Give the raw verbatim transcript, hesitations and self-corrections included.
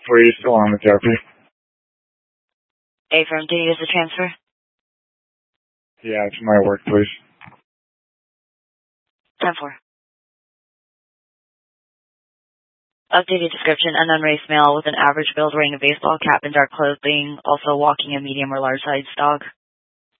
please. Still on the therapy. Affirm, do you use the transfer? Yeah, to my work, please. ten four. Updated description, unknown race male with an average build wearing a baseball cap and dark clothing, also walking a medium or large sized dog.